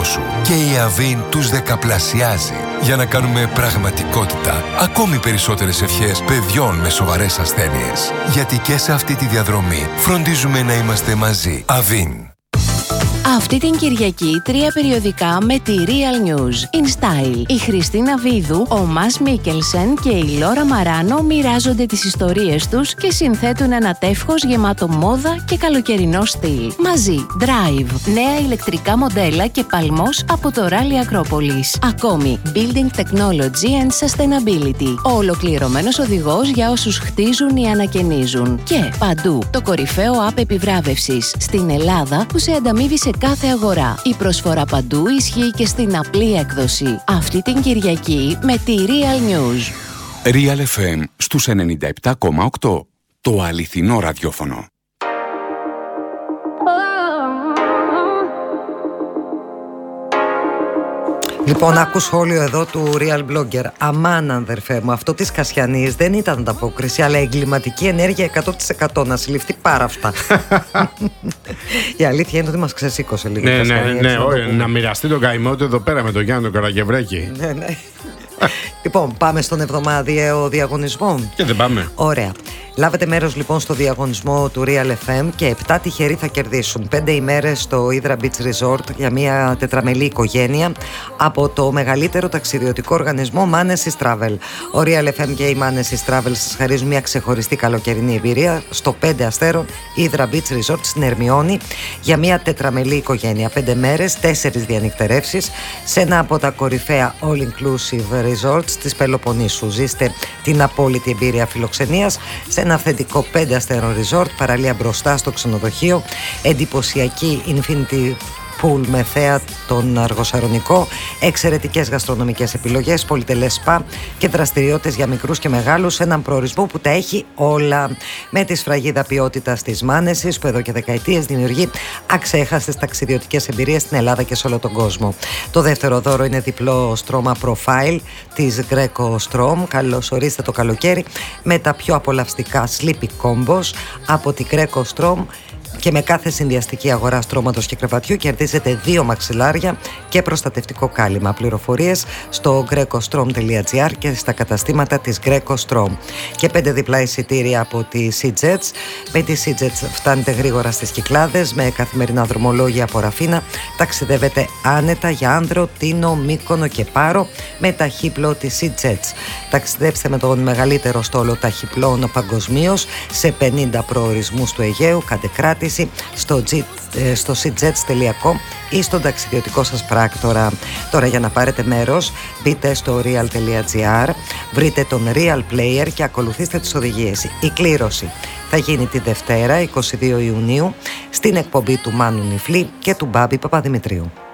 σου και η Avin τους δεκαπλασιάζει για να κάνουμε πραγματικότητα ακόμη περισσότερες ευχές παιδιών με σοβαρές ασθένειες. Γιατί και σε αυτή τη διαδρομή φροντίζουμε να είμαστε μαζί. Avin. Αυτή την Κυριακή 3 περιοδικά με τη Real News. In Style. Η Χριστίνα Βίδου, ο Μας Μίκελσεν και η Λόρα Μαράνο μοιράζονται τις ιστορίες τους και συνθέτουν ένα τεύχος γεμάτο μόδα και καλοκαιρινό στυλ. Μαζί, Drive. Νέα ηλεκτρικά μοντέλα και παλμός από το Rally Acropolis. Ακόμη, Building Technology and Sustainability. Ο ολοκληρωμένος οδηγός για όσους χτίζουν ή ανακαινίζουν. Και παντού, το κορυφαίο app επιβράβευσης στην Ελλάδα που σε ανταμείβει σε κάθε αγορά. Η προσφορά παντού ισχύει και στην απλή έκδοση. Αυτή την Κυριακή με τη Real News. Real FM στους 97,8. Το αληθινό ραδιόφωνο. Λοιπόν, άκου σχόλιο εδώ του Real Blogger. Αμάν, αδερφέ μου, αυτό της Κασιανής δεν ήταν ανταπόκριση, αλλά εγκληματική ενέργεια 100%. Να συλληφθεί πάρα αυτά. Η αλήθεια είναι ότι μας ξεσήκωσε λίγο. Ναι, να μοιραστεί τον καημό του εδώ πέρα με τον Γιάννη Καραγευρέκη. Ναι. Λοιπόν, πάμε στον εβδομαδιαίο διαγωνισμό. Και δεν πάμε. Ωραία. Λάβετε μέρος λοιπόν στο διαγωνισμό του Real FM και 7 τυχεροί θα κερδίσουν 5 ημέρες στο Hydra Beach Resort για μια τετραμελή οικογένεια από το μεγαλύτερο ταξιδιωτικό οργανισμό Manesis Travel. Ο Real FM και η Manesis Travel σας χαρίζουν μια ξεχωριστή καλοκαιρινή εμπειρία στο 5 αστέρων Hydra Beach Resort στην Ερμιώνη για μια τετραμελή οικογένεια. 5 μέρες, 4 διανυκτερεύσεις σε ένα από τα κορυφαία all-inclusive resorts της Πελοποννήσου. Ζήστε την απόλυτη εμπειρία φιλοξενίας σε ένα αυθεντικό 5 αστέρων resort, παραλία μπροστά στο ξενοδοχείο, εντυπωσιακή infinity pool με θέα τον Αργοσαρονικό, εξαιρετικές γαστρονομικές επιλογές, πολυτελές σπα και δραστηριότητες για μικρούς και μεγάλους σε έναν προορισμό που τα έχει όλα. Με τη σφραγίδα ποιότητας της Manesis που εδώ και δεκαετίες δημιουργεί αξέχαστες ταξιδιωτικές εμπειρίες στην Ελλάδα και σε όλο τον κόσμο. Το δεύτερο δώρο είναι διπλό στρώμα profile της Greco Strom. Καλώς ορίστε το καλοκαίρι με τα πιο απολαυστικά sleepy combos από τη Greco Strom. Και με κάθε συνδυαστική αγορά στρώματος και κρεβατιού κερδίζετε 2 μαξιλάρια και προστατευτικό κάλυμα. Πληροφορίες στο grecostrom.gr και στα καταστήματα της Greco Strom. Και 5 διπλά εισιτήρια από τη SeaJets. Με τη SeaJets φτάνετε γρήγορα στις Κυκλάδες με καθημερινά δρομολόγια από Ραφίνα. Ταξιδεύετε άνετα για Άνδρο, Τίνο, Μύκονο και Πάρο με ταχύπλο της SeaJets. Ταξιδέψτε με τον μεγαλύτερο στόλο ταχυπλών παγκοσμίως σε 50 προορισμούς του Αιγαίου. Κάντε κράτηση στο seajets.com ή στον ταξιδιωτικό σας πράκτορα. Τώρα για να πάρετε μέρος μπείτε στο real.gr, βρείτε τον Real Player και ακολουθήστε τις οδηγίες. Η κλήρωση θα γίνει τη Δευτέρα 22 Ιουνίου στην εκπομπή του Μάνου Νιφλή και του Μπάμπη Παπαδημητρίου.